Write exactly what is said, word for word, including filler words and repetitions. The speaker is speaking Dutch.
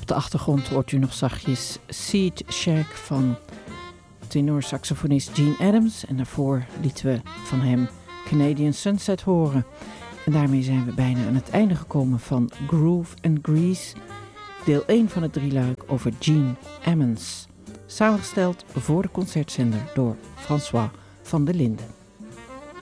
de achtergrond hoort u nog zachtjes Seed Shack van tenorsaxofonist Gene Adams. En daarvoor lieten we van hem Canadian Sunset horen. En daarmee zijn we bijna aan het einde gekomen van Groove and Grease, deel één van het drieluik over Gene Ammons. Samengesteld voor de concertzender door François van der Linden.